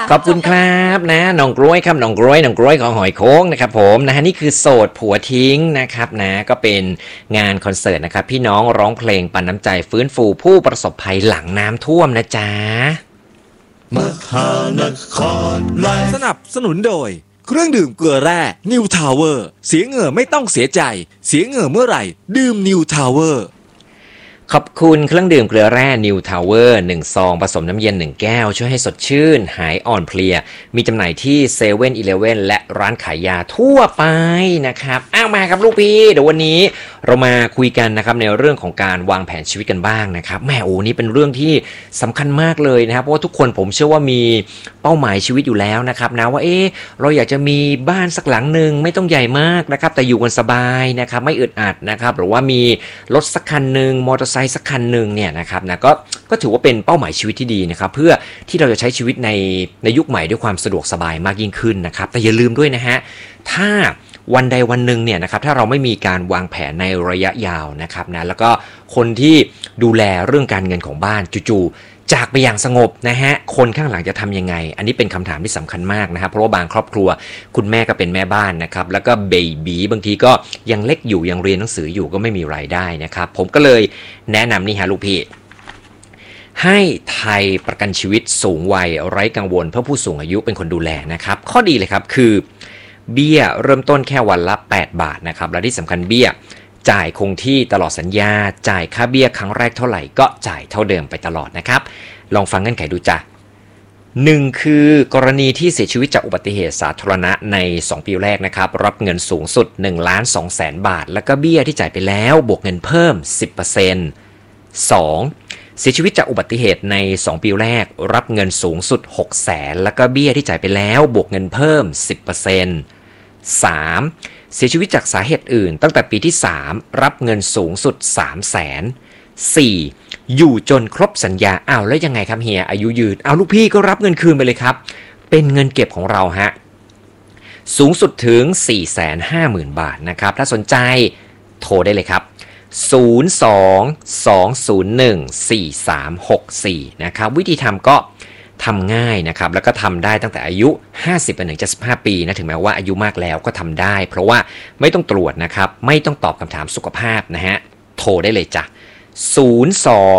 ขอบคุณครับนะน้องกล้วยครับน้องกล้วยของหอยโค้งนะครับผมนะฮะนี่คือโสดผัวทิ้งนะครับนะก็เป็นงานคอนเสิร์ตนะครับพี่น้องร้องเพลงปันน้ำใจฟื้นฟูผู้ประสบภัยหลังน้ำท่วมนะจ๊ะมหานครไลฟ์สนับสนุนโดยเครื่องดื่มเกลือแร่นิวทาวเวอร์เสียเหงื่อไม่ต้องเสียใจเสียเหงื่อเมื่อไหร่ดื่มนิวทาวเวอร์ขอบคุณเครื่องดื่มเกลือแร่นิวทาวเวอร์1ซองผสมน้ำเย็น1แก้วช่วยให้สดชื่นหายอ่อนเพลียมีจำหน่ายที่เซเว่นอีเลฟเว่นและร้านขายยาทั่วไปนะครับมาครับลูกพี่เดี๋ยววันนี้เรามาคุยกันนะครับในเรื่องของการวางแผนชีวิตกันบ้างนะครับแม่นี่เป็นเรื่องที่สำคัญมากเลยนะครับเพราะว่าทุกคนผมเชื่อว่ามีเป้าหมายชีวิตอยู่แล้วนะครับนะว่าเราอยากจะมีบ้านสักหลังหนึ่งไม่ต้องใหญ่มากนะครับแต่อยู่กันสบายนะครับไม่อึดอัดนะครับหรือว่ามีรถสักคันหนึ่งมอเตอร์ไซค์สักคันหนึ่งเนี่ยนะครับนะก็ถือว่าเป็นเป้าหมายชีวิตที่ดีนะครับเพื่อที่เราจะใช้ชีวิตในยุคใหม่ด้วยความสะดวกสบายมากยิ่งขึ้นนะครับแต่อย่าลืมด้วยนะฮะถ้าวันใดวันหนึ่งเนี่ยนะครับถ้าเราไม่มีการวางแผนในระยะยาวนะครับนะแล้วก็คนที่ดูแลเรื่องการเงินของบ้านจู่ๆจากไปอย่างสงบนะฮะคนข้างหลังจะทำยังไงอันนี้เป็นคำถามที่สำคัญมากนะครับเพราะว่าบางครอบครัวคุณแม่ก็เป็นแม่บ้านนะครับแล้วก็เบบีบางทีก็ยังเล็กอยู่ยังเรียนหนังสืออยู่ก็ไม่มีรายได้นะครับผมก็เลยแนะนำนี่ฮะลูกพี่ให้ไทยประกันชีวิตสูงวัยไร้กังวลเพื่อผู้สูงอายุเป็นคนดูแลนะครับข้อดีเลยครับคือเบี้ยเริ่มต้นแค่วันละ8 บาทนะครับและที่สำคัญเบี้ยจ่ายคงที่ตลอดสัญญาจ่ายค่าเบี้ยครั้งแรกเท่าไหร่ก็จ่ายเท่าเดิมไปตลอดนะครับลองฟังเงื่อนไขดูจ้ะ1คือกรณีที่เสียชีวิตจากอุบัติเหตุสาธารณะใน2ปีแรกนะครับรับเงินสูงสุด 1,200,000 บาทแล้วก็เบี้ยที่จ่ายไปแล้วบวกเงินเพิ่ม 10% 2เสียชีวิตจากอุบัติเหตุใน2ปีแรกรับเงินสูงสุด 600,000แล้วก็เบี้ยที่จ่ายไปแล้วบวกเงินเพิ่ม 10% 3เสียชีวิตจากสาเหตุอื่นตั้งแต่ปีที่3รับเงินสูงสุด 300,000 4อยู่จนครบสัญญาแล้วยังไงครับเฮียอายุยืนลูกพี่ก็รับเงินคืนไปเลยครับเป็นเงินเก็บของเราฮะสูงสุดถึง 450,000 บาทนะครับถ้าสนใจโทรได้เลยครับ02-201-4364นะครับวิธีทำก็ทำง่ายนะครับแล้วก็ทำได้ตั้งแต่อายุ50ไปถึง75ปีนะถึงแม้ว่าอายุมากแล้วก็ทำได้เพราะว่าไม่ต้องตรวจนะครับไม่ต้องตอบคำถามสุขภาพนะฮะโทรได้เลยจ้ะ02